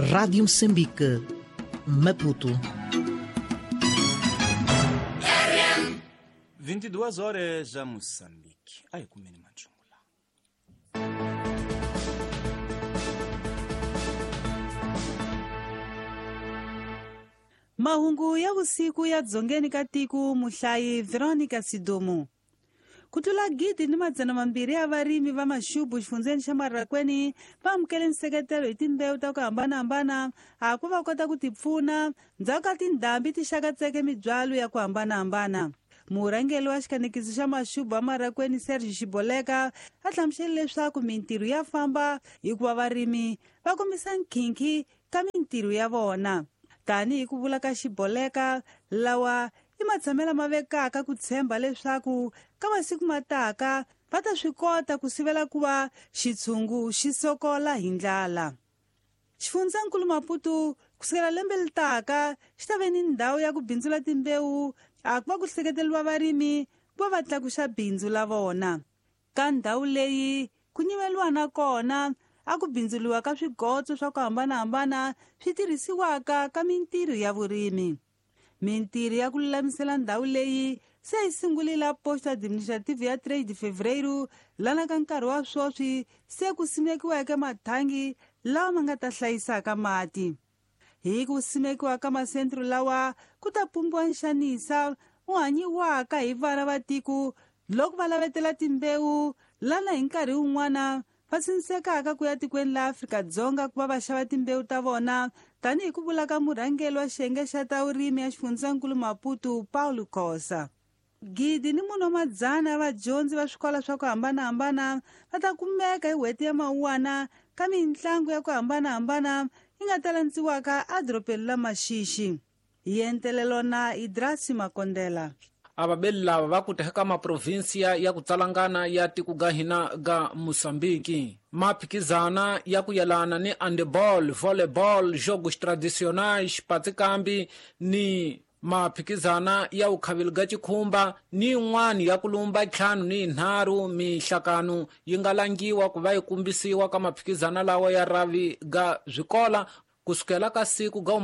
Rádio Moçambique, Maputo. 22 horas já Moçambique. Aí comendo manchungula. Mahungu ya usiku ya dzongeni ka tiko muhlayi Veronica Sidomo. Kutula gidi ni madzana mambiri ya varimi va maxubu xifundzeni xa Marakweni va amukele nseketelo hi timbewu ta ku hambanahambana ha ku va kota ku tipfuna ndzhaku ka tindhambi ti xakatseke mibyalo ya ku hambanahambana. Murhangeli wa xikanekiso xa maxubu wa Marakweni Serge Xiboleka a hlamusele leswaku mintirho ya famba hikuva varimi va kombisa nkhinkhi ka mintirho ya vona. Tani hi ku vula ka Xiboleka, lawa i matshamela ma vekaka ku tshemba leswaku ka masiku mataka va ta swi kota ku sivela ku va xitshungu xi sokola hi ndlala. Xifundzankulu Maputo kusukela lembe litaka xi ta ve ni ndhawu ya ku bindzula timbewu a ku va ku seketeliwa varimi ku va va tlakuxa bindzu la vona. Ka ndhawu leyi ku nyiveliwa na kona a ku bindzuliwa ka swigotso swa ku hambanahambana swi tirhisiwaka ka mintirho ya vurimi. Mintirho ya ku lulamisela ndhawu leyi se yi sungulile Post Administrative ya Trade Fevereiro lana ka nkarhi wa swoswi se ku simekiweke mathangi lawa ma nga ta hlayisaka mati. Hi ku simekiwa ka masentro lawa ku ta pumbiwa nxanisa wu hanyiwaka hi vana va tiko loko va lavetela timbewu lana hi nkarhi wun'wana va sinsekaka ku ya tikweni la Afrika-Dzonga ku va va xava timbewu ta vona, tanihi ku vula ka murhangeli wa xiyenge xa ta vurimi ya xifundzankulu Maputo Paulo Khosa. Gidi ni munhu wa madzana ya vadyondzi va swikola swa ku hambanahambana va ta kumeka hi n'hweti ya Mawuwana ka mitlangu ya ku hambanahambana yi nga ta landziwaka adropeni la Maxixi. Hi entelelo na Idrasi Makondela. Ababeli lava va kuteka maprovinsia ya kutsalangana ya tiko ga hina ga Moçambique maphikizana ya ku yelana ni handball, volleyball, jogos tradicionais, patikambi ni maphikizana ya ukhavili ga chikhumba ni yin'wani ya ku lumba 5 ni 3 mihlakano yi nga langiwa ku va yi kumbisiwa ka maphikizana lawa ya ravi ga zwikola kusukela ka siku ga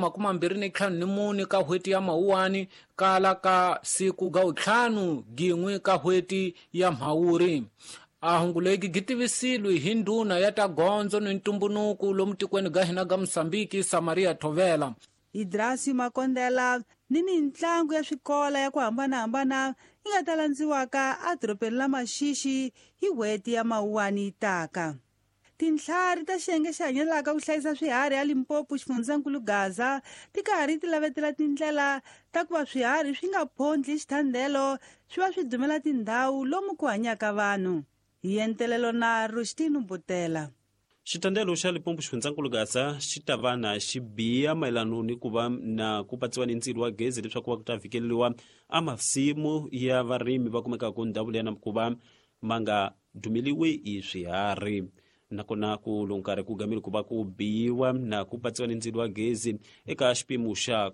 25 ka hweti ya Mawuwani kala ka siku ga 5 gin'we ka hweti ya Mhawuri. Ahunguleki gitivisilwe hi ndhuna ya ta gondzo ni ntumbunuku lomu tikweni ga hina ga Moçambique Samaria Thovela. Idrasi Makondela ni mitlangu ya swikola ya ku hambanahambana yi nga ta landziwaka adropeni la Maxixi hi n'hweti ya Mawuwani taka. Tinhlari ta xiyenge xi hanyelaka ku hlayisa swiharhi ya Limpopo xifundzankulu Gaza ti karhi ti lavetela tindlela ta ku va swiharhi swi nga phondli xithandelo swi va swi dumela tindhawu lomu ku hanyaka vanhu. Hi entelelo na Rustino Butela. Xitandelo xa Limpopo xifundzankulu Gaza xi ta va na xi biya mayelano ni ku va na ku patsiwa ni ndzilo wa gezi leswaku va ku ta fikeleliwa amasimu ya varimi va kumekaka ndhawu leyi na ku va ma nga dumeliwi hi swiharhi. Nakona ku lonkari ku gamile ku va ku biwa na ku patsiwa ni ndzilo wa gezi eka xipimo xa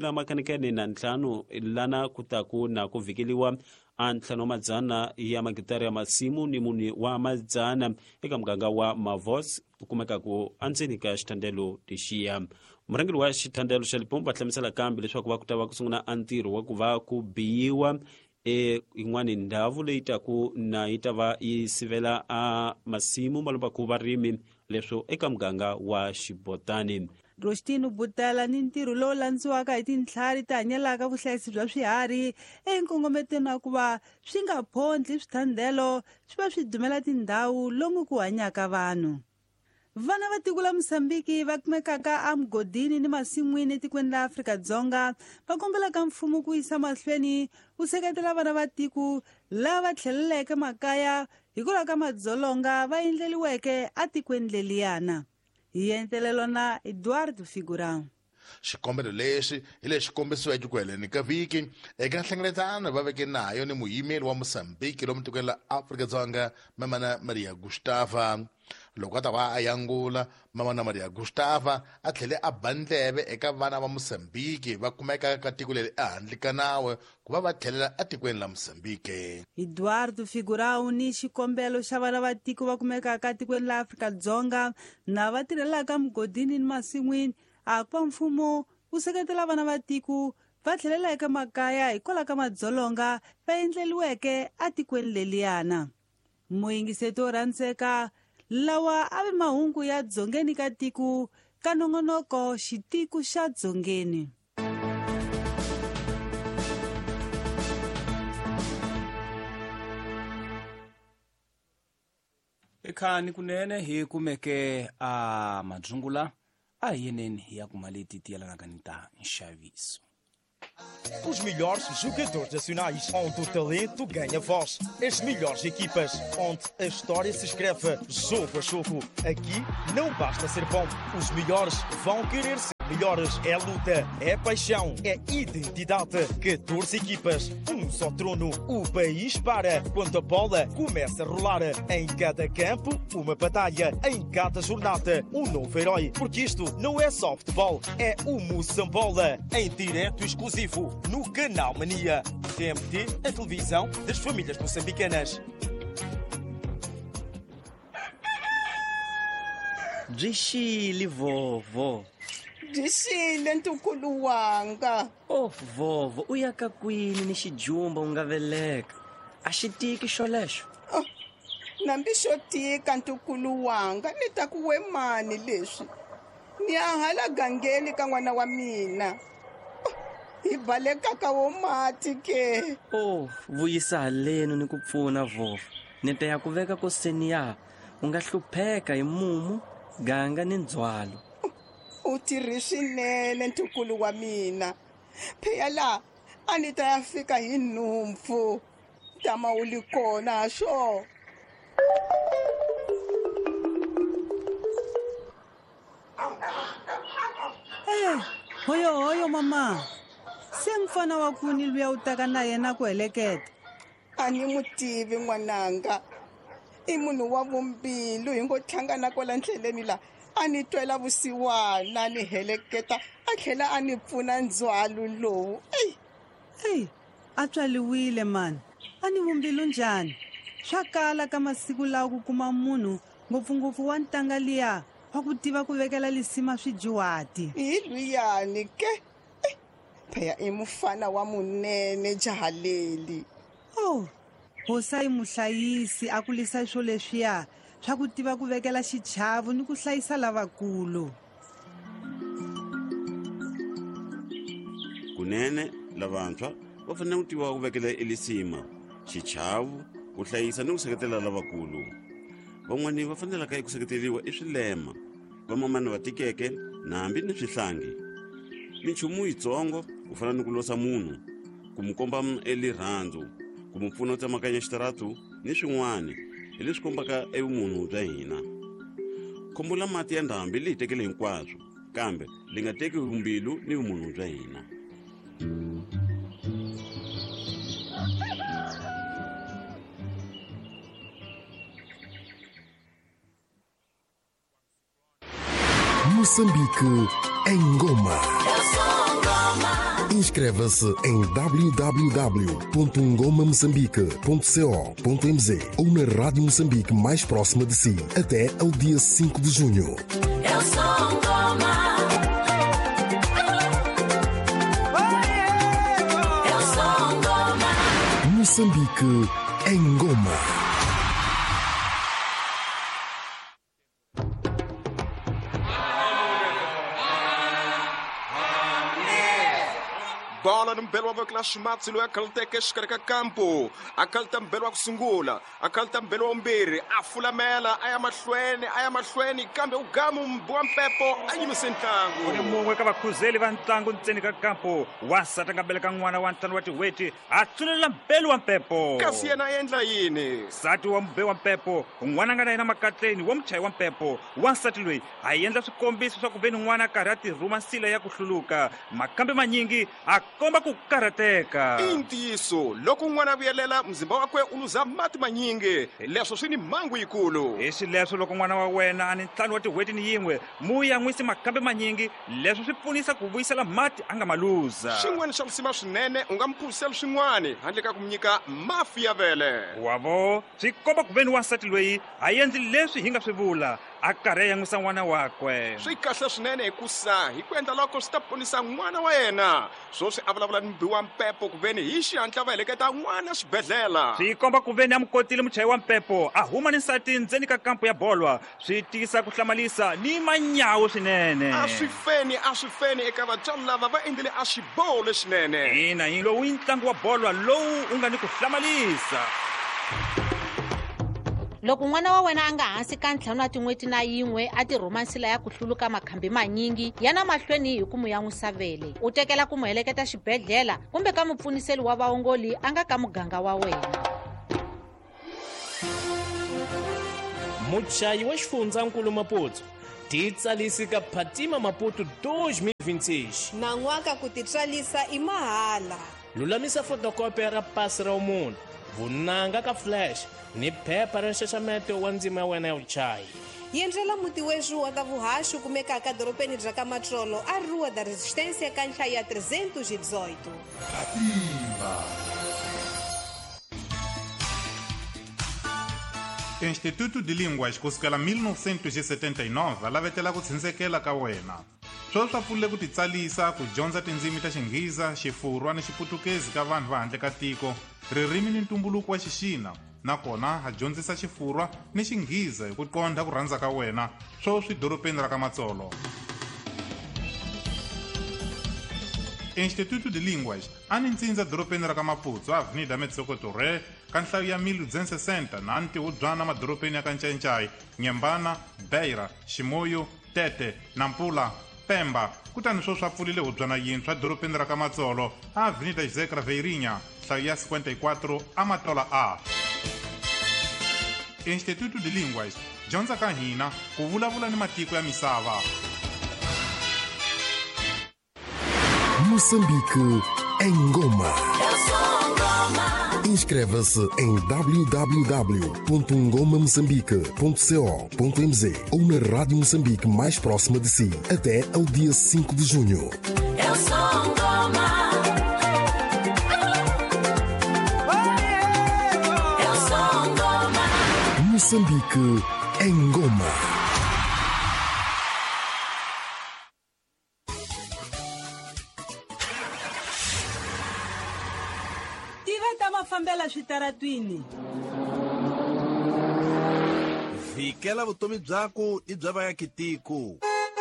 15 lana ku ta ku na ku vikeliwa a 500 ya magitari ya masimu ni muni wa madzana eka muganga wa Mavos ku kumeka ku andzeni ka xithandelo lexiya. Murhangeri wa xithandelo xa Limpopo va hlamusela kambe leswaku va ku ta va ku sungula antirho wa ku va ku biyiwa yin'wani ndhawu leyi taku na yi ta va yi sivela a masimu malomba ku varimi leswo eka muganga wa Xibotani. Rustino Butela ni ntirho lowu landziwaka hi tinhlari ti hanyelaka vuhlayisi bya swiharhi enkongometeni wa ku va swi nga phondli swithandelo swi va swi dumela tindhawu lomu ku hanyaka vanhu. Vana va tiko la Moçambique va kumekaka amugodini ni masin'wini tikweni la Afrika-Dzonga va kombelaka mfumo ku yisa mahlweni wu seketela vana va tiko lava tlheleleke makaya hikwalaho ka madzolonga va endleliweke a tikweni leliyana. Hi entelelo na Eduardo Figurão. Xikombelo lexi hi lexi kombisiweke ku heleni ka viki eka nhlengeletano va veke nayo ni muyimeli wa Moçambique lomu tikweni la Afrika-Dzonga Mamana Maria Gustava. loko a ta va a yangula Mamana Maria Gustava a tlhele a bandleve eka vana va Mosambiki va kumeka ka tiko leri ehandle ka nawu ku va tlhelela atikweni la Mosambiki. Eduardo Figurão ni xikombelo xa vana va tiko va kumeka ka tikweni la Afrika-Dzonga na va tirhelaka mugodini ni masin'wini a ku va mfumo wu seketela vana va tiko va tlhelela eka makaya hikwalaho ka madzolonga va endleliweke atikweni leliyana. Muyingiseti wo rhandzeka lawa a ve mahungu ya dzongeni ka tiko ka nongonoko xitiku xa dzongeni. ekhani kunene hi kumeke a madzungula a yeneni ya kumaleti tiyelanaka ni ta nxaviso. Os melhores jogadores nacionais, onde o talento ganha voz. As melhores equipas, onde a história se escreve jogo a jogo. Aqui não basta ser bom, os melhores vão querer ser melhores. É luta, é paixão, é identidade. 14 equipas, um só trono. O país para quando a bola começa a rolar. Em cada campo, uma batalha. Em cada jornada, um novo herói. Porque isto não é só futebol, é o Moçambola. Em direto exclusivo, no Canal Mania. TMT, a televisão das famílias moçambicanas. Dishile vovo. Dishile ntukulu wanga. Oh vovo, uyaka kwini ni xijumba u nga veleka. A xi tiki xolexo. Oh, nambi xo tika ntukulu wanga ni ta ku we mani leswi. Ni ya hala gangeni ka n'wana wa mina. Hi baleka ka wo mati ke. Oh, vuyisa haleni ni ku pfuna vovo. Ni ta ya ku veka ko seniya. U nga hlupheka hi mumu, ganga ni ndzwalo. U tirhi swinene ntukulu wa mina. Phela la a ni ta ya fika hi nhumpfu. Tama u li kona swo. Hoyo mama. Se mfana wa kuni luya utaka na yena ku heleketa. A ni mutivi n'wananga. I munhu wa vumbilu hi ngo tlhangana kwala ndleleni la. A ni twela vusiwana ni heleketa a tlhela a ni pfuna ndzwalo lowu. A tswaliwile man. A ni vumbilu njhani? Swa kala ka masiku lawa ku kuma munhu ngopfungopfu wa ntanga liya wa ku tiva ku vekela lisima swijuwati. Hi luyani ke? Phaya I mufana wa munene jaha leli. Oh, hosa I muhlayisi a kulisa swo leswiya swa ku tiva ku vekela xichavu ni ku hlayisa lavakulu. Kunene lavantshwa va fanele ku tiva ku vekela elisima xichavu ku hlayisa ni ku seketela lavakulu. Van'wani va fanelaka ku seketeliwa swilema vamamani va tikeke nambi ni swihlangi. Minchumu yitsongo ku fana ni ku losa munhu, ku mu komba elirhandzu, ku mu pfuna ku tsemakanya xitaratu ni swin'wana hi leswi kombaka evumunhu bya hina. Khombula mati ya ndhambi leyi tekele hinkwaswo kambe li nga teki vumbilu ni vumunhu bya hina. Moçambique em Goma. Inscreva-se em www.ngomamoçambique.co.mz ou na Rádio Moçambique mais próxima de si até ao dia 5 de junho. Eu sou Ngoma. Eu sou Ngoma. Moçambique em Goma. bola no mbelo wa kla Shumatsi lo yakalteke xikarhi kampo akalta mbelo wa kusungula akalta mbelo wa mbirhi afulamela aya mahlweni kambe ugamu mbwa mpepo anyimise ntlangu ni mungwe ka vakhuzeli va ntlangu ntseni ka kampo wasata nga beleka n'wana wa ntlangu wa tiweti a tsulela mbelo wa mpepo kasi yena a endla yini nsati wa mbe wa mpepo n'wana nga na yena makatleni wa muchayi wa mpepo wansati loyi a endla swikombiso swa ku veni n'wana karhi a tirhuma nsila ya ku hluluka makambe manyingi a komba ku karhateka. I ntiyiso loko n'wana vuyelela mzimba wakwe u luza mati manyingi leswo swi ni mhangu yikulu. Hi swileswo loko n'wana wa wena a ni ntlhanu wa tin'hweti ni yin'we mu ya n'wisi makambe manyingi leswi swi pfunisa ku vuyisela mati a nga ma luza. Xin'wana xa lusima swinene u nga mi phusela swin'wana handle ka ku mi nyika mafi ya vele. Wavo swi komba ku veni wansati loyi a endli leswi hi nga swi vula a karhi a yan'wisa n'wana wakwe. Swi kahle swinene hikusa hi ku endla loko swi ta ponisa n'wana wa yena swoswi a vulavula ni mbiwa mpepo ku veni hi xihatla va heleketa n'wana xibedhlela. Swi komba ku veni a mi kotile muchayi wa mpepo a huma ni nsati ndzeni ka kampu ya bolwa swi tisa ku hlamalisa ni manyawu swinene. A swi feni eka vatswari lava va endlile a xiboho leswinene. Ina hi lowu i ntlangu wa bolwa lowu u nga ni ku hlamalisa. Loko n'wana wa wena a nga hansi ka ntlhanu wa tin'hweti na yin'we a tirhumansila ya ku hluluka makhambi manyingi yana mahlweni hi ku mu yan'wisa vele u tekela ku mu heleketa xibedhlela kumbe ka mupfuniseli wa vaongoli a nga ka muganga wa wena. Muchayi wa xifundzankulu Maputo titsalisi ka Phatima Maputo 2026 na n'waka ku titswarisa i mahala. Lulamisa fotokopia ra pasi ra umunhu vunanga ka flash ni phepha ra nxaxameto wa ndzima ya wena ya vuchayi. Yendlela muti weswo wa ta vuhaxi kumekaka doropeni bya ka Matrolo a Rua da Resistência ka nhlayo ya 318. Instituto de Línguas kusukela 1979 lavetela ku tshindzeleka ka wena. Sweswi swa pfulile ku titsalisa ku dyondza tindzimi ta Xingheza, Xifurwa ni Xiputukezi ka vanhu va handle ka tiko, ririmi ni ntumbuluko wa Xixina. Nakona ha dyondzisa Xifurwa ni Xingheza hi ku qondha ku rhandza ka wena sweswi doropeni ra ka Matsolo. Instituto de Línguas a ni ntsindza doropeni ra ka Maputo, Avenida Metsokotoré, ka nhlayo ya 1260 na Ntihubyana madoropeni ya ka Ncencai, Nyembana, Beira, Ximoyo, Tete, Nampula, Pemba. Kutani sweswi swa pfulile hubyana yintshwa doropeni ra ka Matsolo, Avenida José Craveirinha, nhlayo ya 54 a Matola A. Instituto de Línguas, dyondza ka hina ku vulavula ni matiko ya misava. Moçambique em Goma. Inscreva-se em www.ngomamoçambique.co.mz ou na Rádio Moçambique mais próxima de si até ao dia 5 de junho. Eu sou Ngoma. Eu sou Ngoma. Moçambique em Goma. Fambela switaratwini. Vikela vutomi byako I bya vaakitiko.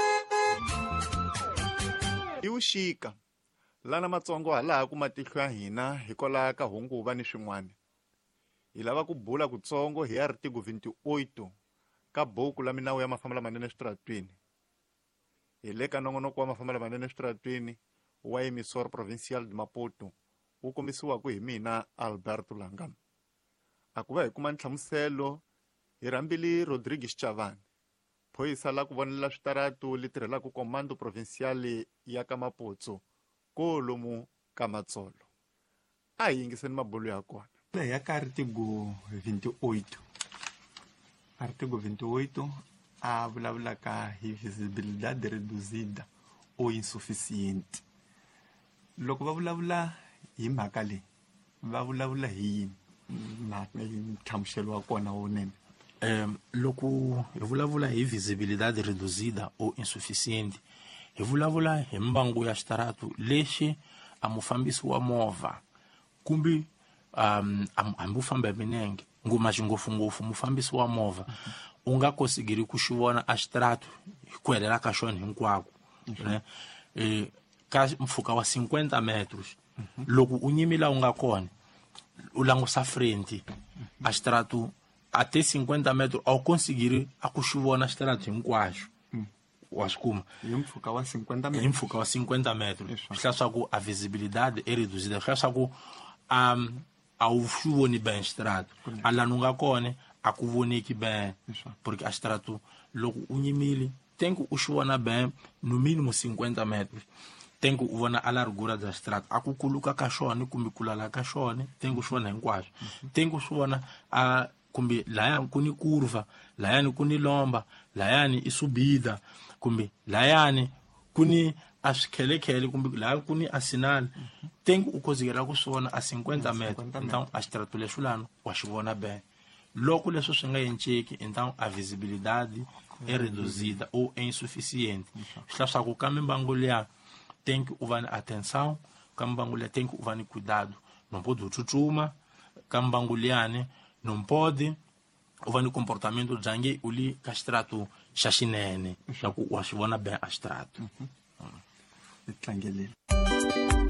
I vuxika lana Matsongo halaha ku matihlo ya hina hikwalaho ka hunguva ni swin'wana. Hi lava ku bula kutsongo hi article 28 ka buku la minawu ya mafambelo lamanene switaratwini. Hi le ka nongonoko wa mafambelo lamanene switaratwini wa emisora provincial de Maputo wu kombisiwaku hi mina Alberto Langam. A ku va hi kuma nhlamuselo hi rhambile Rodrigues Chavani, phoyisa la ku vonela switaratu li tirhelaka komando provincial ya ka Maputo kolomu ka Matsolo. A hi yingiseni mabulu ya kona. Ya ka article 28. Article 28 a vulavula ka hi visibilidade reduzida ou insuficiente. Loko va vulavula hi mhaka leyi va vulavula hi yini na nhlamuselo wa kona wonene? Loko hi vulavula hi visibilidade reduzida ou insuficiente hi vulavula hi mbangu ya xitaratu lexi a mufambisi wa movha kumbe hambi u famba hi milenge ngopfungopfu mufambisi wa movha u nga kosigiri ku xi vona a xitaratu hi ku helela ka xona hinkwako ka mpfhuka wa 50 metros. Loko u nyimila u nga kona u langusa frente a xitaratu até 50 metros a wu konsigiri a ku xi vona xitaratu hinkwaxo wa swi kuma hi mpfhuka wa 50 metros. Hi mpfhuka wa 50 metros swi hlaya swa ku a visibilidade e reduzida swi hlaya swa ku a wu xi voni ben xitaratu a lani u nga kona a ku voneki ben porque a xitaratu loko u nyimile tenke u xi vona ben no mínimo 50 metros tem ku vona a largura bya xitarata a ku kuluka ka xona kumbe ku lala ka xona tem ku swona hinkwaswo tem ku swona a kumbe layani ku ni kurva layani ku ni lomba layani i subida kumbe layani ku ni a swikhelekhele kumbe layani ku ni asinal tem ku u kozikela ku swona a 50 metro então a xitarata lexo lano wa xi vona bem loko leswi swi nga enceki então a visibilidade é reduzida ou é insuficiente swi swa ku ka mimbangu liya tem que uvar atenção, cambangulia tem que uvar cuidado, não pode chuchuma, cambanguliane não pode uvar comportamento jangue uli castrato chachinene, já que o achivona bem astrato.